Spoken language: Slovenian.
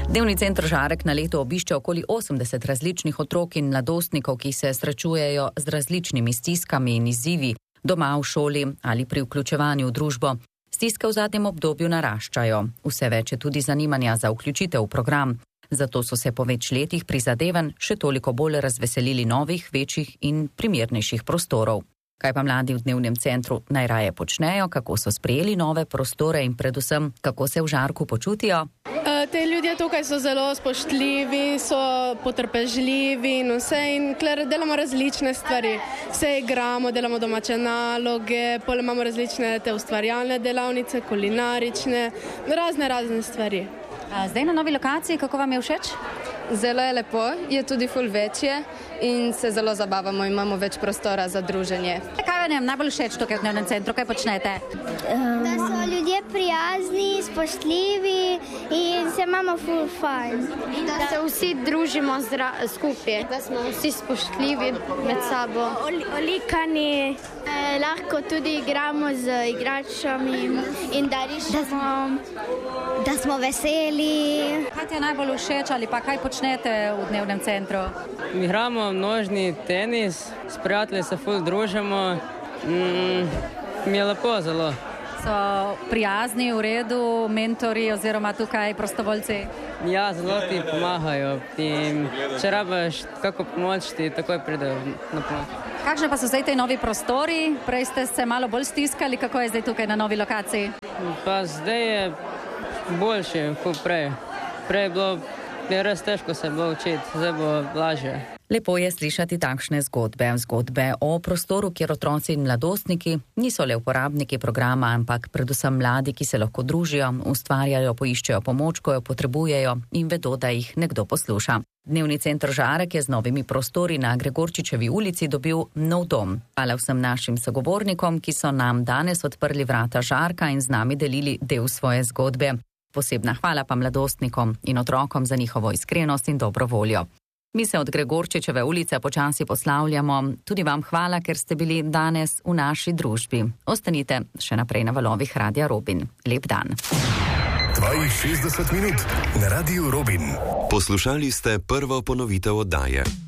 Dnevni center Žarek na leto obišče okoli 80 različnih otrok in mladostnikov, ki se srečujejo z različnimi stiskami in izzivi doma, v šoli ali pri vključevanju v družbo. Stiske v zadnjem obdobju naraščajo. Vse več je tudi zanimanja za vključitev v program. Zato so se po več letih prizadevanj še toliko bolj razveselili novih, večjih in primernejših prostorov. Kaj pa mladi v dnevnem centru najraje počnejo, kako so sprejeli nove prostore in predvsem, kako se v Žarku počutijo? Te ljudje tukaj so zelo spoštljivi, so potrpežljivi in vse, in delamo različne stvari. Vse igramo, delamo domače naloge, potem imamo različne te ustvarjalne delavnice, kulinarične, razne stvari. Zdaj na novi lokaciji, kako vam je všeč? Zelo je lepo, je tudi ful večje in se zelo zabavamo, imamo več prostora za druženje. Kaj vam je najbolj všeč tukaj v dnevnem centru, kaj počnete? Da so ljudje prijazni, spoštljivi in se imamo ful fajn. Da se vsi družimo skupaj, da smo vsi spoštljivi med sabo. Olikani, lahko tudi igramo z igračami in da rišemo. Da smo veseli. Kaj ti je najbolj všeč ali pa kaj počnete v dnevnem centru? Igramo nožni tenis, s prijatelji se ful družimo, mi je lepo zelo. So prijazni, v redu, mentori oziroma tukaj prostovoljci? Ja, zelo ti pomagajo in če rabiš kako pomoč, ti takoj pridejo na pomoč. Kakšne pa so zdaj te novi prostori? Prej ste se malo bolj stiskali, kako je zdaj tukaj na novi lokaciji? Pa zdaj je boljše kot prej. Prej je res težko se bilo učiti, zdaj bo lažje. Lepo je slišati takšne zgodbe o prostoru, kjer otroci in mladostniki niso le uporabniki programa, ampak predvsem mladi, ki se lahko družijo, ustvarjajo, poiščejo pomoč, ko jo potrebujejo in vedo, da jih nekdo posluša. Dnevni center Žarek je z novimi prostori na Gregorčičevi ulici dobil nov dom. Hvala vsem našim sogovornikom, ki so nam danes odprli vrata Žarka in z nami delili del svoje zgodbe. Posebna hvala pa mladostnikom in otrokom za njihovo iskrenost in dobro voljo. Mi se od Gregorčičeve ulice počasi poslavljamo. Tudi vam hvala, ker ste bili danes v naši družbi. Ostanite še naprej na valovih Radia Robin. Lep dan. 62 minut na Radiu Robin. Poslušali ste prvo ponovitev oddaje.